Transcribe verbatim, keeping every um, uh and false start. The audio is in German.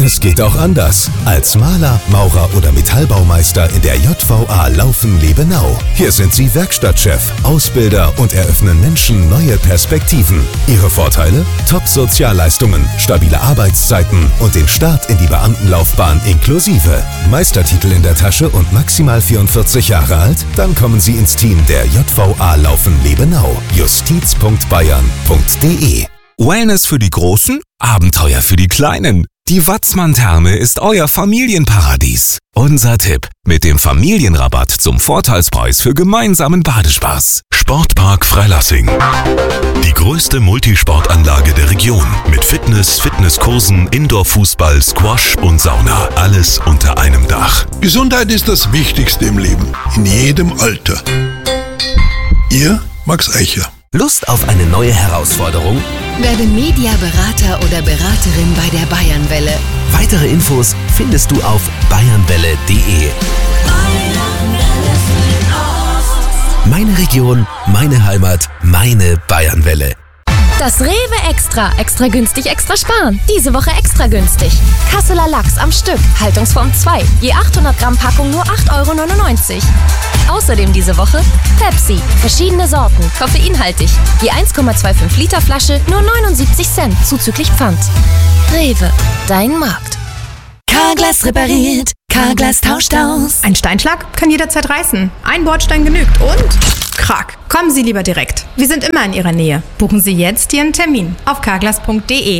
Es geht auch anders. Als Maler, Maurer oder Metallbaumeister in der J V A Laufen-Lebenau. Hier sind Sie Werkstattchef, Ausbilder und eröffnen Menschen neue Perspektiven. Ihre Vorteile? Top-Sozialleistungen, stabile Arbeitszeiten und den Start in die Beamtenlaufbahn inklusive. Meistertitel in der Tasche und maximal vierundvierzig Jahre alt? Dann kommen Sie ins Team der J V A Laufen-Lebenau. justiz punkt bayern punkt de. Wellness für die Großen, Abenteuer für die Kleinen. Die Watzmann-Therme ist euer Familienparadies. Unser Tipp: mit dem Familienrabatt zum Vorteilspreis für gemeinsamen Badespaß. Sportpark Freilassing. Die größte Multisportanlage der Region. Mit Fitness, Fitnesskursen, Indoor-Fußball, Squash und Sauna. Alles unter einem Dach. Gesundheit ist das Wichtigste im Leben. In jedem Alter. Ihr Max Eicher. Lust auf eine neue Herausforderung? Werde Mediaberater oder Beraterin bei der Bayernwelle. Weitere Infos findest du auf bayernwelle punkt de. Meine Region, meine Heimat, meine Bayernwelle. Das Rewe Extra. Extra günstig, extra sparen. Diese Woche extra günstig. Kasseler Lachs am Stück. Haltungsform zwei. Je achthundert Gramm Packung nur acht Euro neunundneunzig. Außerdem diese Woche Pepsi. Verschiedene Sorten. Koffeinhaltig. Je eins Komma fünfundzwanzig Liter Flasche nur neunundsiebzig Cent. Zuzüglich Pfand. Rewe. Dein Markt. Carglass repariert. Carglass tauscht aus. Ein Steinschlag kann jederzeit reißen. Ein Bordstein genügt und Krack. Kommen Sie lieber direkt. Wir sind immer in Ihrer Nähe. Buchen Sie jetzt Ihren Termin auf carglass punkt de.